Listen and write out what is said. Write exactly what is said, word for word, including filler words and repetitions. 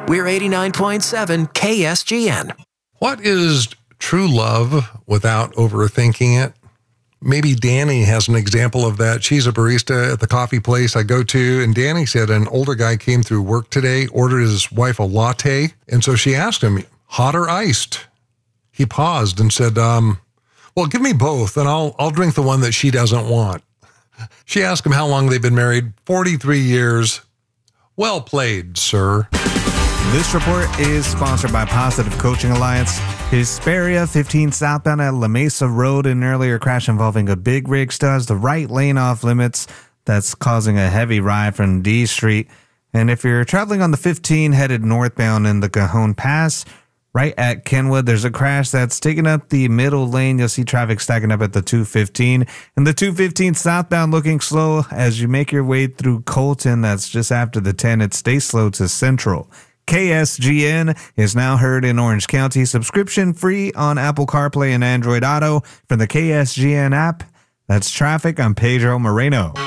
We're eighty-nine point seven K S G N. What is true love without overthinking it? Maybe Danny has an example of that. She's a barista at the coffee place I go to, and Danny said an older guy came through work today, ordered his wife a latte, and so she asked him, hot or iced? He paused and said, um, well, give me both, and I'll I'll drink the one that she doesn't want. She asked him how long they've been married. forty-three years. Well played, sir. This report is sponsored by Positive Coaching Alliance. Hesperia fifteen southbound at La Mesa Road. An earlier crash involving a big rig stars the right lane off limits. That's causing a heavy ride from D Street. And if you're traveling on the fifteen headed northbound in the Cajon Pass, right at Kenwood, there's a crash that's taking up the middle lane. You'll see traffic stacking up at the two fifteen. And the two fifteen southbound looking slow as you make your way through Colton. That's just after the ten. It stays slow to Central. K S G N is now heard in Orange County. Subscription free on Apple CarPlay and Android Auto from the K S G N app. That's traffic. I'm Pedro Moreno.